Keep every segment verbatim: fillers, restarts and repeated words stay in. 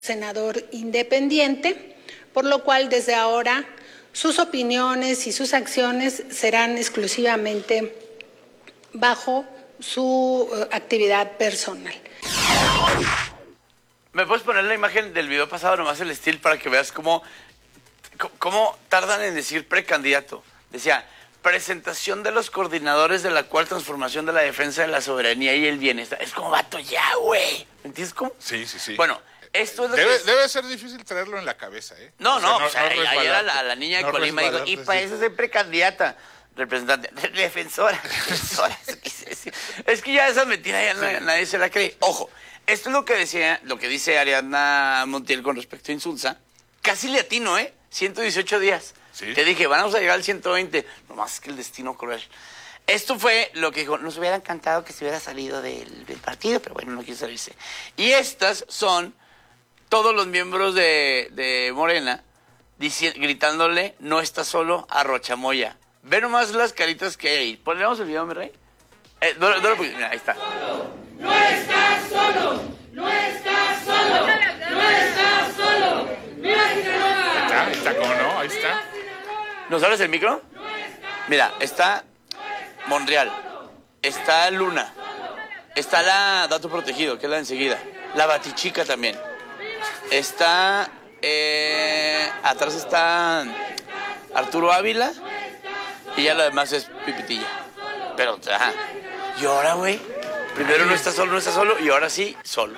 senador independiente, por lo cual desde ahora sus opiniones y sus acciones serán exclusivamente bajo su uh, actividad personal. ¿Me puedes poner la imagen del video pasado, nomás el estilo, para que veas cómo, cómo tardan en decir precandidato? Decía, presentación de los coordinadores de la cuarta transformación de la defensa de la soberanía y el bienestar. Es como, vato, ya, güey. ¿Me entiendes cómo? Sí, sí, sí. Bueno, esto es lo debe, que... debe ser difícil traerlo en la cabeza, ¿eh? No, o sea, no, no, o sea, no ayer a la, la niña de no Colima dijo, y para eso soy precandidata, representante, defensora, defensora. Es que ya esa mentira ya sí. Nadie se la cree. Ojo, esto es lo que decía, lo que dice Ariadna Montiel con respecto a Insulza. Casi le atino, ¿eh? ciento dieciocho días. ¿Sí? Te dije, vamos a llegar al ciento veinte. Nomás que el destino cruel. Esto fue lo que dijo, nos hubiera encantado que se hubiera salido del, del partido, pero bueno, no quiso salirse. Y estas son todos los miembros de, de Morena dici- gritándole, no está solo, a Rochamoya. Ve nomás las caritas que hay ahí. ¿Ponemos el video, mi rey? Eh, no, no, no, mira, ahí está. No estás solo, no estás solo, no estás solo. Mira Sinaloa. Está, está como no, ahí está. ¿Nos abres el micro? Mira, está Monreal, está Luna, está la Dato Protegido, que es la de enseguida, la Batichica también. Está, eh, atrás está Arturo Ávila y ya lo demás es Pipitilla. Pero, ajá. Y ahora, güey, primero no está solo, no está solo, y ahora sí, solo.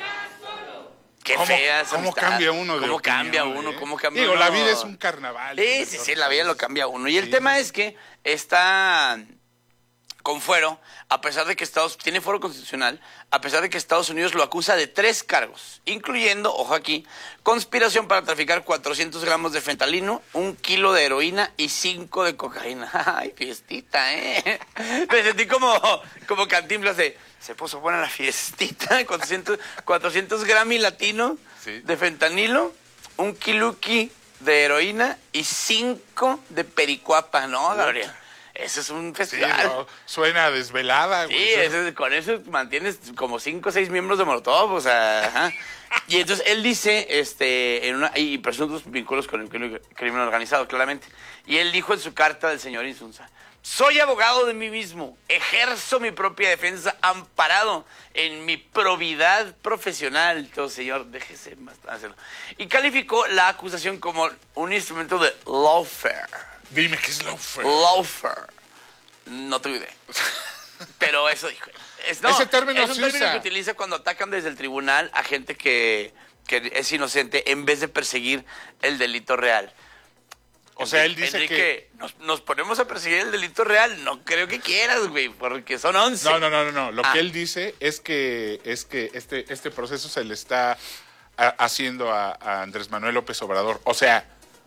Qué ¿Cómo, fea esa ¿Cómo amistad. cambia uno de ¿Cómo opinión, cambia uno? eh? ¿Cómo cambia Digo, uno? la vida es un carnaval. Sí, sí, sí, la vida lo cambia uno. Y el sí, tema sí. es que está con fuero, a pesar de que Estados tiene fuero constitucional, a pesar de que Estados Unidos lo acusa de tres cargos, incluyendo, ojo aquí, conspiración para traficar cuatrocientos gramos de fentanilo, un kilo de heroína y cinco de cocaína. Ay, fiestita, ¿eh? Me sentí como, como Cantinflas de, se puso buena la fiestita, cuatrocientos, cuatrocientos gramos latino sí. de fentanilo, un kiluki de heroína y cinco de pericuapa, ¿no, Gabriel? Eso es un festival. Sí, no, suena desvelada. Sí, güey. Eso, con eso mantienes como cinco o seis miembros de Molotov, o sea, ajá. Y entonces él dice, este, en una, y presuntos vínculos con el crimen organizado, claramente. Y él dijo en su carta del señor Insunza, soy abogado de mí mismo, ejerzo mi propia defensa amparado en mi probidad profesional. Entonces, señor, déjese más hacerlo. Y calificó la acusación como un instrumento de lawfare. Dime qué es lawfare. Lawfare. No tengo idea. Pero eso dijo. Es, no, Ese término es un término usa. que utiliza cuando atacan desde el tribunal a gente que, que es inocente en vez de perseguir el delito real. O sea, él dice Enrique, que... Nos, nos ponemos a perseguir el delito real. No creo que quieras, güey, porque son once. No, no, no, no. no. Lo ah. que él dice es que, es que este, este proceso se le está a, haciendo a, a Andrés Manuel López Obrador. O sea...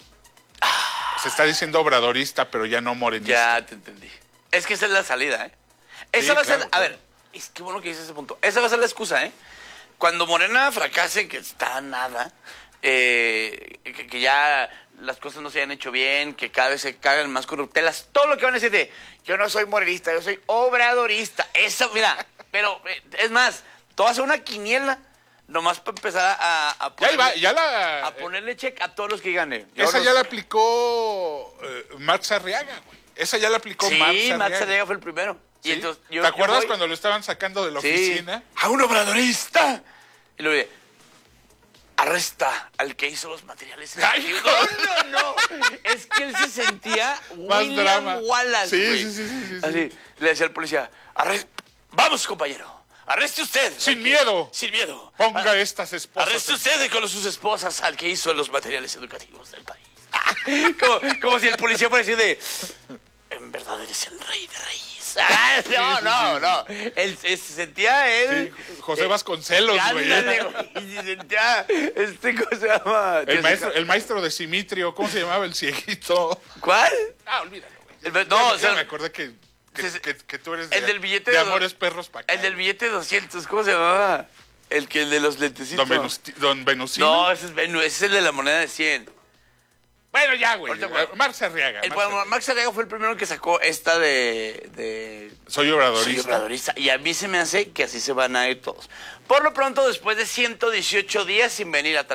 Se está diciendo obradorista, pero ya no morenista. Ya te entendí. Es que esa es la salida, ¿eh? Esa sí, va a ser... Claro, a ver, es que bueno que dices ese punto. Esa va a ser la excusa, ¿eh? Cuando Morena fracase, que está nada, eh, que, que ya las cosas no se hayan hecho bien, que cada vez se cagan más corruptelas, todo lo que van a decir de, yo no soy morenista, yo soy obradorista. Eso, mira, pero es más, tú vas a una quiniela... Nomás para empezar a, a, ponerle, ya, iba, ya la, a ponerle check a todos los que ganen. Esa los... ya la aplicó eh, Marx Arriaga, güey. Esa ya la aplicó sí, Marx Arriaga. Sí, Marx Arriaga fue el primero. ¿Sí? Y entonces, yo, ¿Te acuerdas voy... cuando lo estaban sacando de la sí. oficina? ¡A un obradorista! Y luego dije, arresta al que hizo los materiales. Ay, no, no, no. Es que él se sentía más William drama. Wallace, sí, güey. Sí, sí, sí, sí. Así, le decía al policía, arrest... vamos, compañero. Arreste usted. Sin que, miedo. Sin miedo. Ponga Ar estas esposas. Arreste usted con sus esposas al que hizo los materiales educativos del país. como, como si el policía fuera decir de... En verdad eres el rey de reyes. Ah, no, sí, sí, no, sí, no. Sí. Él, él se sentía él... Sí, José Vasconcelos, güey. Y se sentía... Este, ¿cómo se llama? El maestro, el maestro de Simitrio. ¿Cómo se llamaba el cieguito? ¿Cuál? Ah, olvídalo, güey. El, no, ya, o sea... Ya me acordé que... Que, que, que tú eres de, el del billete de de Amores Perros para acá. El del billete de doscientos, ¿cómo se llamaba? El que el de los lentecitos. Don, Venus, Don Venusino. No, ese es, Venus, ese es el de la moneda de cien. Bueno, ya, güey. Marx Arriaga. El, Marx, Arriaga. Marx Arriaga fue el primero que sacó esta de... de Soy obradorista. Soy obradorista. Y a mí se me hace que así se van a ir todos. Por lo pronto, después de ciento dieciocho días sin venir a